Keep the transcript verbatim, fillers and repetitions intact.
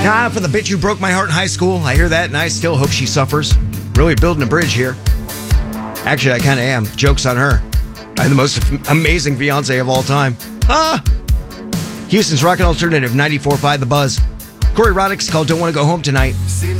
Ah, for the bitch who broke my heart in high school. I hear that, and I still hope she suffers. Really building a bridge here. Actually, I kind of am. Joke's on her. I'm the most amazing fiance of all time. Ah! Houston's Rockin' Alternative, ninety-four point five The Buzz. Corey Roddick's called Don't Want to Go Home Tonight.